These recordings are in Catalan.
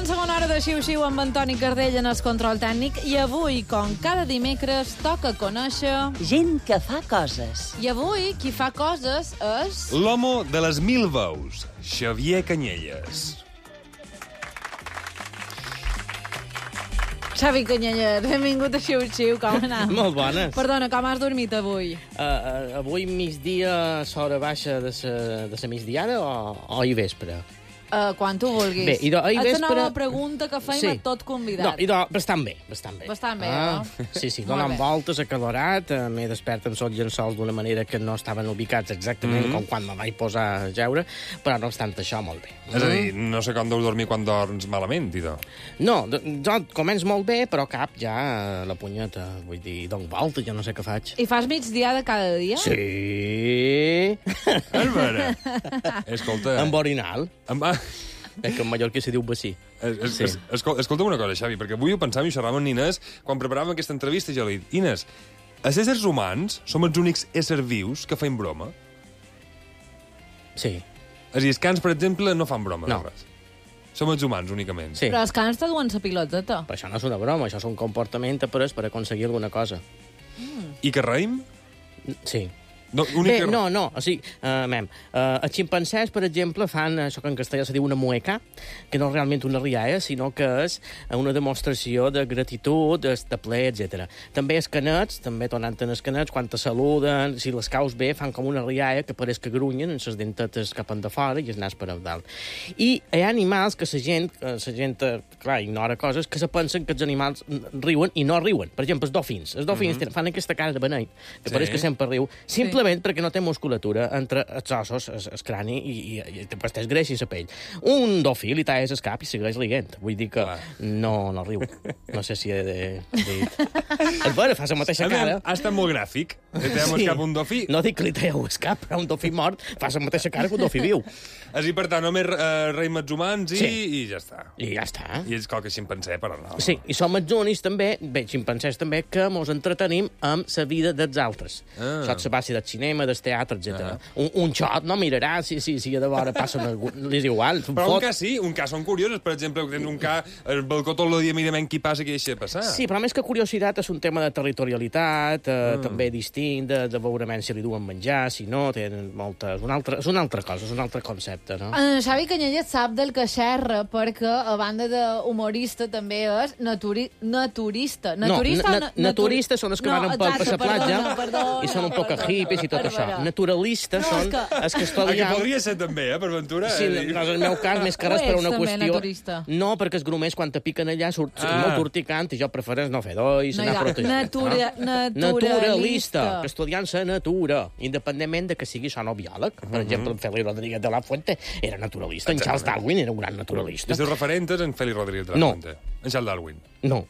en segona hora de Xiu-Xiu amb Antoni Cardell en el control tècnic i avui, com cada dimecres, toca conèixer... Gent que fa coses. I avui qui fa coses és... L'homo de les 1000 veus, Xavier Canyelles. Xavi Canyelles, benvingut a Xiu-Xiu, com anem? Molt bones. Perdona, com has dormit avui? Avui migdia, s'hora baixa de sa migdiada o i vespre? Quan tu vulguis. Bé, i Aquesta vespre... nova pregunta que feim a tot convidat. Bastant bé, bastant bé. Bastant bé, no? Sí, donant voltes, acalorat, m'he despert amb sols llençols d'una manera que no estaven ubicats exactament com quan me vaig posar a jeure, però no obstant això, molt bé. És a dir, no sé com deus dormir quan dorms malament, idò. No, jo començo molt bé, però cap ja la punyeta. Vull dir, dono voltes, jo no sé què faig. I fas migdiada cada dia? Sí. És vera. Escolta... Amb orinal. Que en mallorquí se diu bací. Escolta'm una cosa, Xavi, perquè avui ho pensàvem i xerràvem amb Inés quan preparàvem aquesta entrevista i jo li he dit, Inés, els éssers humans som els únics éssers vius que feim broma? Sí. És a dir, els cans, per exemple, no fan broma No. de res. Som els humans, únicament. Sí. Però els cans te duen sa piloteta. Però això no és una broma, això és un comportament après per aconseguir alguna cosa. I que reim? Sí. No, Bé, no, o sigui, els ximpancers, per exemple, fan això que en castellà se diu una mueca, que no és realment una rialla, sinó que és una demostració de gratitud, de ple, etc. També els canets, també tornant en els canets, quan te saluden, si les caus bé, fan com una rialla que pareix que grunyen, amb les dentetes cap de fora i el nas per a dalt. I hi ha animals que la gent, clar, ignora coses, que se pensen que els animals riuen i no riuen. Per exemple, els dofins. Els dofins fan aquesta cara de beneit, que pareix que sempre riu, simplement perquè no té musculatura entre els ossos, el crani i després té greix i la pell. Un dofí li talles el cap i segueix liguent. Vull dir que no riu. No sé si he dit... És vera, fa la mateixa cara. Ha estat molt gràfic. Tallem el cap un dofí. No dic que li talleu el cap, però un dofí mort fa la mateixa cara que un dofí viu. És a dir, per tant, només reim els humans i ja està. I ja està. I és qualque ximpanzé, però no. Sí, i som els únics també, ximpancers també, que mos entretenim amb la vida dels altres. Saps la base del cinema, del teatre, etc. Un xot no mirarà si de vora passen li és igual. Però un cas sí, un cas són curiosos. Per exemple, tens un cas, el balcó tot el dia mirem qui passa i què deixa passar. Sí, però més que curiositat és un tema de territorialitat, també distint, de veure menys si li duen menjar, si no, tenen moltes... És una altra cosa, és un altre concepte, no? Xavi Canyelles sap del que xerra, perquè a banda d'humorista també és naturista. Naturistes són els que van per la platja i són un poc hippies i tot això. Naturalistes són els que estudien... Que podria ser també, per Ventura. Sí, en el meu cas, més que res per una qüestió... naturista. No, perquè els grumers, quan te piquen allà, surt molt urticant i jo prefereix no fer dois, anar protegit. Naturalista, que estudiant la natura, independentment de que sigui son o biòleg. Per exemple, en Félix Rodríguez de la Fuente era naturalista, en Charles Darwin era un gran naturalista. Els teus referents en Félix Rodríguez de la Fuente. En Charles Darwin. No.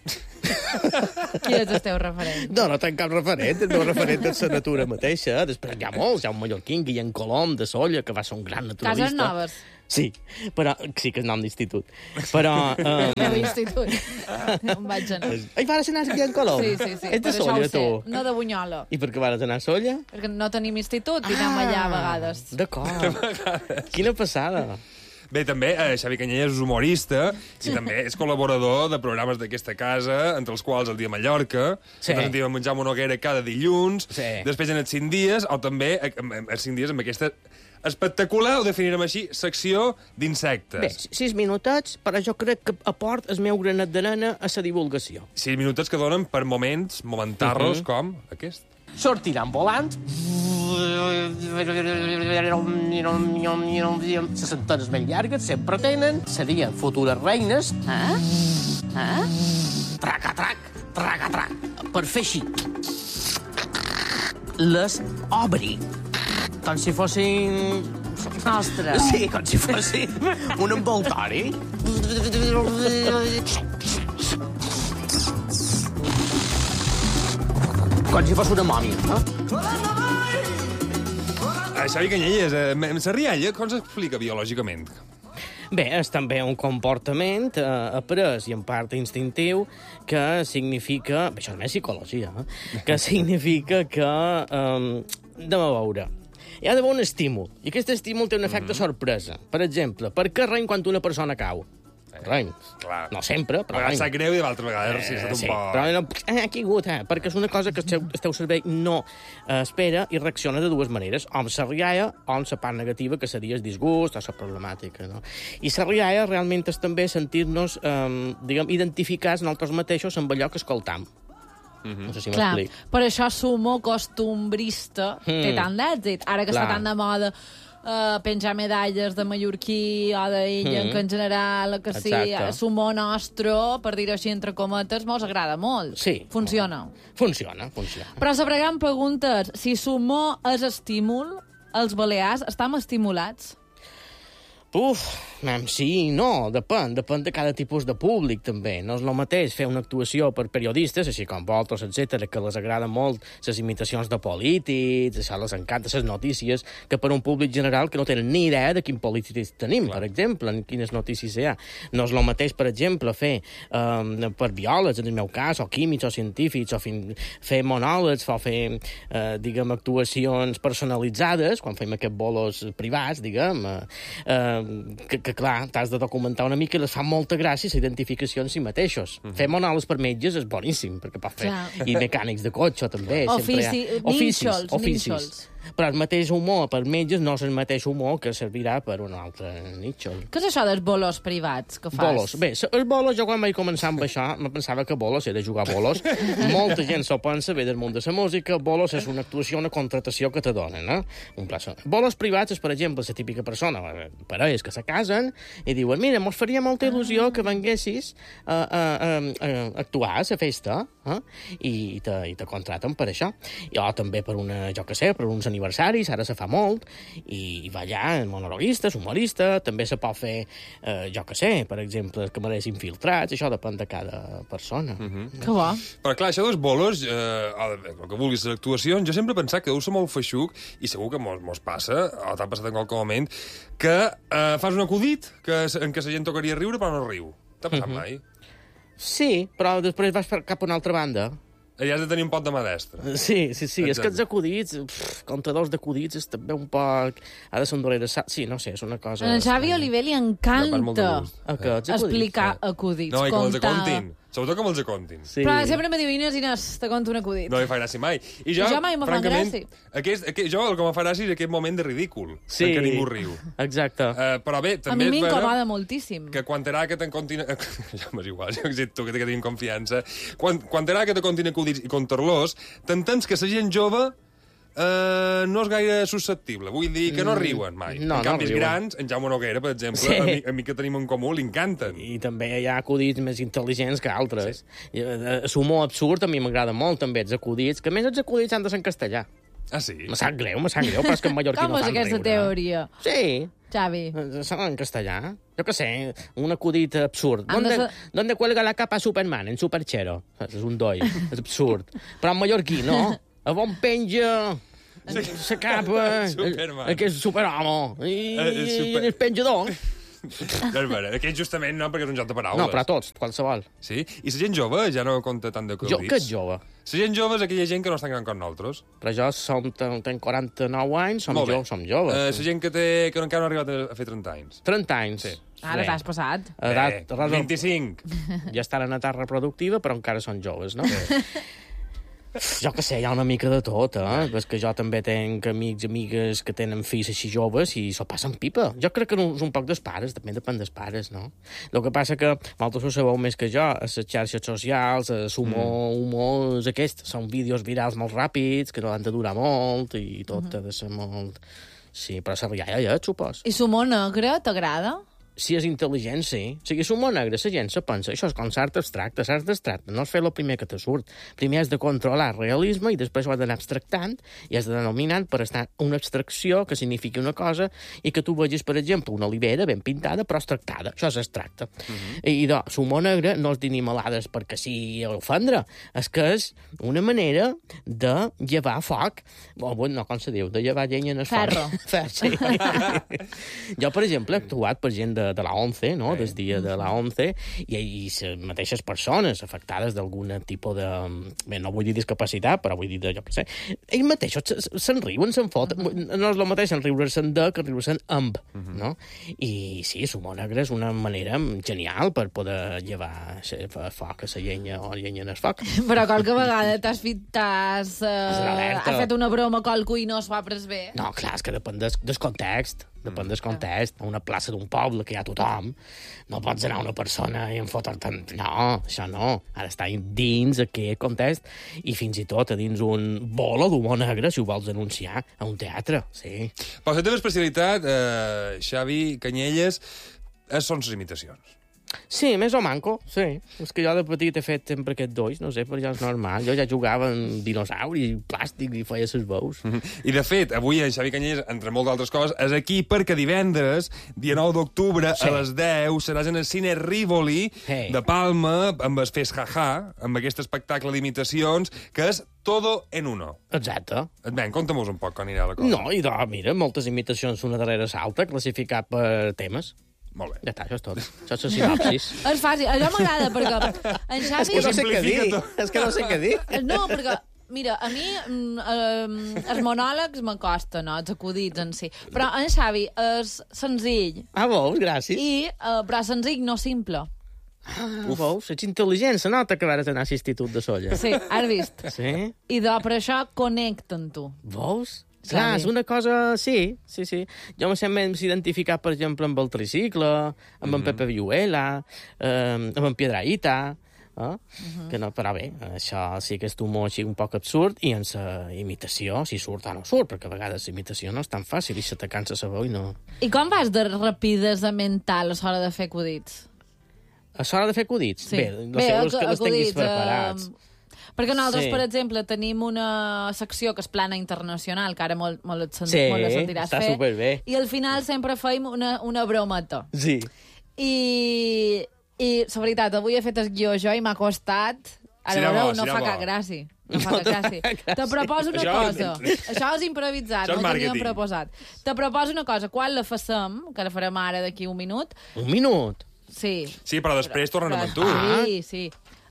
Qui és el teu referent? No tenc cap referent. El meu referent és la natura mateixa. Després hi ha molts. Hi ha un mallorquí, Guillem Colom, de Solla, que va ser un gran naturalista. Cases Noves. Sí, però sí que és nom d'institut. Però... Meu institut. On vaig anar. Ai, vas anar a Guillem Colom? Sí. Ets de Solla, tu? No de Bunyola. I per què vas anar a Solla? Perquè no tenim institut i anem allà a vegades. D'acord. Quina passada. Bé, també, Xavi Canyelles és humorista i també és col·laborador de programes d'aquesta casa, entre els quals el Dia Mallorca, que sentim a menjar monoguera cada dilluns, després en els 5 dies, o també els 5 dies amb aquesta espectacular, ho definirem així, secció d'insectes. Bé, 6 minutets, però jo crec que aport el meu granet d'arena a la divulgació. 6 minutets que donen per moments, momentarros, com aquest. Sortiran volant. Les antenes més llargues sempre tenen. Serien futures reines. Traca-trac, traca-trac. Per fer així. Les obri. Com si fossin... Ostres. Sí, com si fossin un envoltori. Com si fos una mòmia, no? Xavi Canyelles, la rialla com s'explica biològicament? Bé, és també un comportament après i en part instintiu que significa... Bé, això és més psicologia, que significa que... Anem a veure. Hi ha d'haver un estímul, i aquest estímul té un efecte sorpresa. Per exemple, per què reim quan una persona cau? Clar. No sempre, però... A vegades sap greu i d'altres vegades sí, ha estat un poc... Però no, aquí ha hagut, perquè és una cosa que el teu cervell no espera i reacciona de dues maneres, o amb la rialla o amb la part negativa, que seria el disgust o la problemàtica, no? I la rialla realment és també sentir-nos, identificats nosaltres mateixos amb allò que escoltam. No sé si m'explic. Per això sumo costumbrista té tant d'èxit. Ara que està tan de moda penjar medalles de mallorquí o d'illa, que en general, que sí, sumo nostre, per dir-ho així entre cometes, mos agrada molt. Sí. Funciona. Funciona. Però la gran pregunta és, si sumo és estímul, els balears estem estimulats? Sí i no, depèn de cada tipus de públic, també. No és el mateix fer una actuació per periodistes, així com vosaltres, etc., que les agrada molt les imitacions de polítics, això les encanta, les notícies, que per un públic general que no tenen ni idea de quin polític tenim, per exemple, en quines notícies hi ha. No és el mateix, per exemple, fer per biòlegs, en el meu cas, o químics, o científics, o fer monòlegs, o fer, actuacions personalitzades, quan fem aquests bolos privats, que clar, t'has de documentar una mica i les fa molta gràcia la identificació en si mateixos. Fer monòlegs per metges és boníssim, perquè pot fer... I mecànics de cotxe, també. Oficis. Però el mateix humor per metges no és el mateix humor que servirà per un altre nítxol. Què és això dels bolos privats que fas? Bolos. Bé, els bolos, jo quan vaig començar amb això, me pensava que bolos era jugar bolos. Molta gent s'ho pensa, ve del món de la música, bolos és una actuació, una contratació que te donen, un plaça. Bolos privats és, per exemple, la típica persona, parelles que se casen, i diuen, mira, mos faria molta il·lusió que venguessis a actuar a la festa, i te contraten per això. O també per per uns aniversaris, ara se fa molt, i va allà, monologuista, humorista, també se pot fer, per exemple, camarers infiltrats, això depèn de cada persona. Que bo. Però clar, això dels bolos, el que vulguis, les actuacions, jo sempre he pensat que deu ser molt feixuc, i segur que mos passa, o t'ha passat en qualsevol moment, que fas un acudit en què la gent tocaria riure però no riu. T'ha passat mai? Sí, però després vas cap a una altra banda. I has de tenir un pot de mà destra. Sí. És que els acudits, comptadors d'acudits, és també un poc... Ha de ser un dolent... Sí, no sé, és una cosa... A en Xavi Oliver li encanta explicar acudits. No, i que me'ls contin. Sobretot que me'ls contin. Però sempre me diu, Inés, te conto un acudit. No li fa gràcia mai. I jo mai me fa gràcia. Jo el que me fa gràcia és aquest moment de ridícul, en què ningú riu. Exacte. Però bé, també a mi m'incomoda moltíssim. Que quan t'agrada que te'n contin... Ja m'és igual, jo que tu, que tinc confiança. Quan t'agrada que te contin acudits i contar-los, t'entens que la gent jove no és gaire susceptible. Vull dir que no riuen mai. En canvi, els grans, en Jaume Noguera, per exemple, a mi que tenim en comú, li encanten. I també hi ha acudits més intel·ligents que altres. L'humor absurd a mi m'agrada molt, també, els acudits, que a més els acudits han de ser en castellà. Ah, sí? Me sap greu, però és que en mallorquí no fan riure. Com és aquesta teoria? Sí. Xavi. En castellà. Jo què sé, un acudit absurd. ¿Dónde cuelga la capa Superman? En Superchero. És un doi, és absurd. Però en mallorquí, no. A on penja la capa aquest superhome i el penjador. Aquest justament no, perquè és un joc de paraules. No, però tots, qualsevol. Sí? I la gent jove ja no compta tant d'acudits? Què és jove? La gent jove és aquella gent que no està gran com nosaltres. Però jo tenc 49 anys, som joves. La gent que encara no ha arribat a fer 30 anys. 30 anys? Sí. Ara t'has passat. 25. Ja estan en edat reproductiva, però encara són joves, no? Jo que sé, hi ha una mica de tot, Ves que jo també tenc amics i amigues que tenen fills així joves i s'ho passen pipa. Jo crec que és un poc dels pares, també depèn dels pares, no? El que passa que vosaltres ho sabeu més que jo, a les xarxes socials, humor, aquests són vídeos virals molt ràpids, que no han de durar molt i tot ha de ser molt... Sí, però la rialla supos. I l'humor negre t'agrada? Si és intel·ligent, sí. O sigui, l'humor negre, la gent se pensa, això és com l'art abstracte. L'art abstracte no és fer el primer que te surt. Primer has de controlar el realisme i després ho has d'anar abstractant i has d'anar nominant per estar una abstracció que signifiqui una cosa i que tu vegis, per exemple, una olivera ben pintada però abstractada. Això és abstracte. I l'humor negre no és d'animalades perquè sí ofendre. És que és una manera de llevar foc. No, com se diu? De llevar llenya en el foc. Ferro. Sí. Jo, per exemple, he actuat per gent de la 11, no? Del dia de la 11, i les mateixes persones afectades d'algun tipus de... Bé, no vull dir discapacitat, però vull dir de, jo què sé. Ells mateixos se'n riuen, se'n foten. No és el mateix en riure-se'n de que riure-se'n amb, no? I sí, l'humor negre és una manera genial per poder llevar foc a la llenya o llenya en el foc. Però qualque vegada has fet una broma a qualcú i no es va pres bé. No, clar, és que depèn del context. Depèn del context. A una plaça d'un poble que hi ha tothom, no pots anar a una persona i enfotre-te... No, això no. Ha d'estar dins aquest context i fins i tot a dins un bolo d'humor negre, si ho vols anunciar, a un teatre, sí. Per la teva especialitat, Xavi Canyelles, són les imitacions. Sí, més o manco, sí. És que jo de petit he fet sempre aquests dois, no sé, però ja és normal. Jo ja jugava en dinosauri, plàstic, i feia ses veus. I, de fet, avui en Xavi Canyelles, entre moltes altres coses, és aquí perquè divendres, dia 9 d'octubre, a les 10, seràs en el cine Rivoli de Palma, amb el Fes Jaja, amb aquest espectacle d'imitacions, que és Todo en Uno. Exacte. Ben, conta-mos un poc com anirà la cosa. No, mira, moltes imitacions una darrere l'altra, classificat per temes. Molt bé. Ja està, això és tot. Això és la sinopsis. És fàcil. Allò m'agrada, perquè en Xavi... És que no sé què dir. És que no sé què dir. No, perquè, mira, a mi els monòlegs m'acosten, no? Els acudits en si. Però en Xavi és senzill. Ah, veus? Gràcies. Però senzill, no simple. Veus? Ets intel·ligent. Se nota que vas anar a l'institut de Solla. Sí, has vist. Sí? I per això connecten tu. Veus? Clar, és una cosa... Sí. Jo me sembla identificat, per exemple, amb el tricicle, amb en Pepe Villuela, amb en Piedrahita, que no, però bé, això sí que és humor així un poc absurd, i en la imitació, si surt o no surt, perquè a vegades la imitació no és tan fàcil i se te cansa la veu i no... I com vas de rapidesa mental a l'hora de fer acudits? A l'hora de fer acudits? Sí. Bé, que les tinguis preparats. Perquè nosaltres, per exemple, tenim una secció que és plana internacional, que ara molt la sentiràs està fer. superbé. I al final sempre feim una brometa. Sí. I la veritat, avui he fet el guió jo i m'ha costat... Ara veureu, no fa cap gràcia. No fa cap gràcia. Te proposo una cosa. Això és improvisat, no ho teníem proposat. Te proposo una cosa. Quan la facem, que la farem ara d'aquí un minut... Un minut? Sí. Sí, però després tornen amb tu. Sí.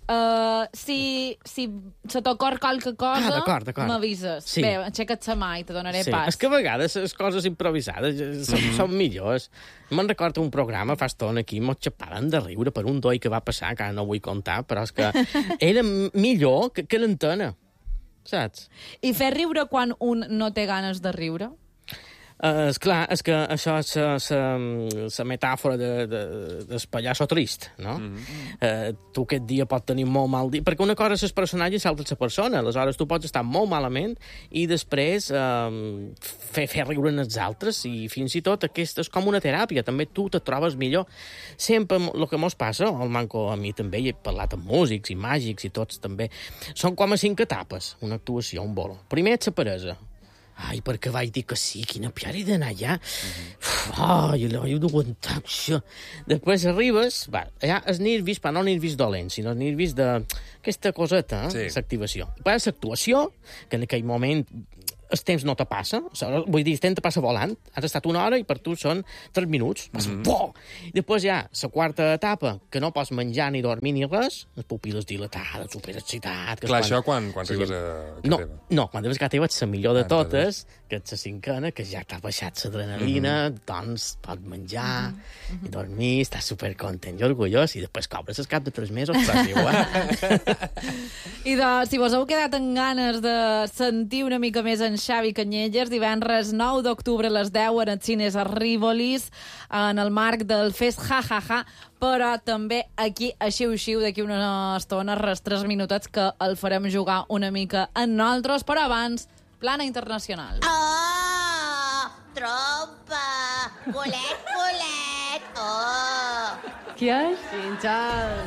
Si se t'ocorre qualque cosa, d'acord. m'avises. Sí. Bé, aixeca't la mà i te donaré pas. És que a vegades les coses improvisades són millors. Me'n recordo un programa fa estona aquí, mos xapaven de riure per un doi que va passar, que ara no vull contar, però és que era millor que l'antena, saps? I fer riure quan un no té ganes de riure? Esclar, és que això és la metàfora del pallasso trist, no? Tu aquest dia pots tenir molt mal dia, perquè una cosa és el personatge i l'altra és la persona, aleshores tu pots estar molt malament i després fer riure en els altres, i fins i tot aquesta és com una teràpia, també tu te trobes millor. Sempre el que mos passa, el manco a mi també, i he parlat amb músics i màgics i tots també, són com a 5 etapes, una actuació, un bolo. Primer ets la peresa. Ai, perquè vaig dir que sí, quina piara he d'anar allà. Ai, l'ho d'aguantar, això. Després arribes, allà és nervis, però no nervis dolents, sinó nervis d'aquesta coseta, l'activació. Després l'actuació, que en aquell moment el temps no te passa, vull dir, el temps te passa volant, has estat una hora i per tu són 3 minuts, passa I després hi ha la quarta etapa, que no pots menjar ni dormir ni res, les pupil·les dilatades, superexcitat... Clar, això quan arribes a casa teva? No, quan arribes a casa teva ets la millor de totes, que ets la cinquena, que ja t'ha baixat l'adrenalina, doncs pots menjar i dormir, estàs supercontent i orgullós, i després cobres el cap de 3 mesos, però igual. I si vos heu quedat amb ganes de sentir una mica més en Xavi Canyelles, divendres 9 d'octubre a les 10 en els cines a Rivolis, en el marc del Fes Jajaja, però també aquí a Xiu-Xiu, d'aquí una estona, res 3 minutets, que el farem jugar una mica en nosaltres, però abans, plana internacional. Oh, trompa, bolet, oh. Qui és? Pinxal.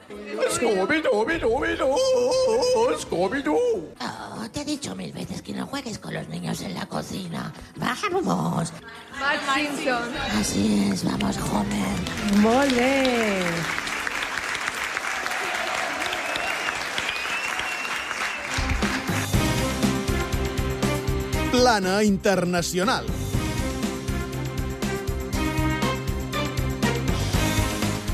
¡Scooby-Doo! ¡Scooby-Doo! Oh, te he dicho 1000 veces que no juegues con los niños en la cocina. ¡Vamos! Mark Simpson. Así es, vamos, Homer. Molt bé. Plana Internacional.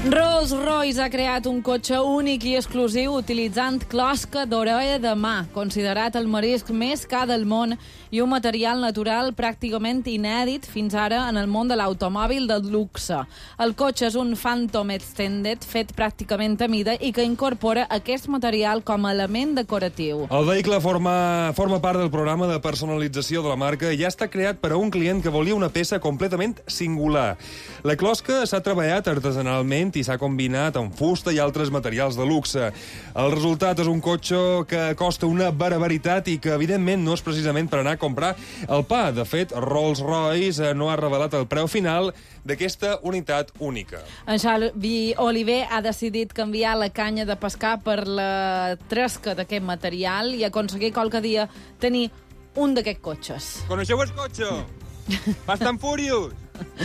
Rolls-Royce ha creat un cotxe únic i exclusiu utilitzant closca d'orella de mà, considerat el marisc més car del món i un material natural pràcticament inèdit fins ara en el món de l'automòbil de luxe. El cotxe és un Phantom Extended fet pràcticament a mida i que incorpora aquest material com a element decoratiu. El vehicle forma part del programa de personalització de la marca i ja està creat per a un client que volia una peça completament singular. La closca s'ha treballat artesanalment i s'ha combinat amb fusta i altres materials de luxe. El resultat és un cotxe que costa una barbaritat i que, evidentment, no és precisament per anar a comprar el pa. De fet, Rolls-Royce no ha revelat el preu final d'aquesta unitat única. En Xavi Oliver ha decidit canviar la canya de pescar per la tresca d'aquest material i aconseguir qualque dia tenir un d'aquests cotxes. Coneixeu el cotxe? Fast and Furious!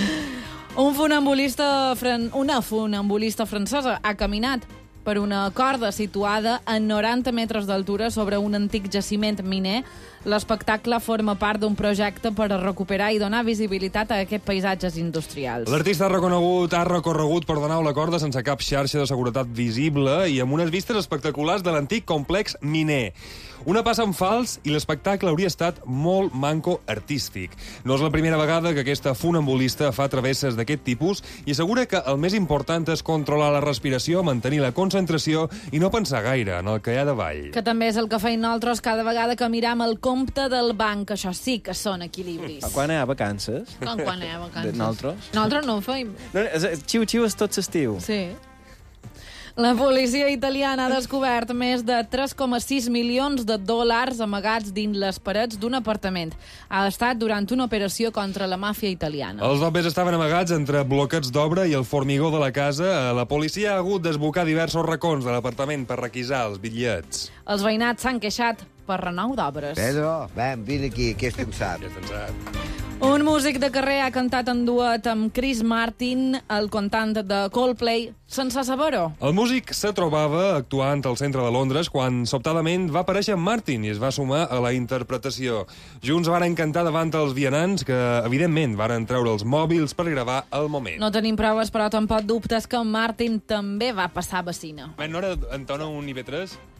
Una funambulista francesa ha caminat per una corda situada a 90 metres d'altura sobre un antic jaciment miner. L'espectacle forma part d'un projecte per a recuperar i donar visibilitat a aquests paisatges industrials. L'artista ha recorregut per donar la corda sense cap xarxa de seguretat visible i amb unes vistes espectaculars de l'antic complex miner. Una passa en fals i l'espectacle hauria estat molt manco artístic. No és la primera vegada que aquesta funambulista fa travesses d'aquest tipus i assegura que el més important és controlar la respiració, mantenir la concentració i no pensar gaire en el que hi ha davall. Que també és el que feim nosaltres cada vegada que miram el compte del banc. Això sí que són equilibris. Quan hi ha vacances? Quan hi ha vacances? Nosaltres? Nosaltres no ho feim. Xiu-xiu és tot l'estiu. Sí. La policia italiana ha descobert més de 3,6 milions de dòlars amagats dins les parets d'un apartament. Ha estat durant una operació contra la màfia italiana. Els homes estaven amagats entre bloquets d'obra i el formigó de la casa. La policia ha hagut d'esbocar diversos racons de l'apartament per requisar els bitllets. Els veïnats s'han queixat per renou d'obres. Pedro, ven, vine aquí, què estem sap? Un músic de carrer ha cantat en duet amb Chris Martin, el cantant de Coldplay, sense saber-ho. El músic se trobava actuant al centre de Londres quan sobtadament va aparèixer Martin i es va sumar a la interpretació. Junts varen cantar davant els vianants que, evidentment, varen treure els mòbils per gravar el moment. No tenim proves, però tampoc dubtes que Martin també va passar vacina. No era entona un IP3?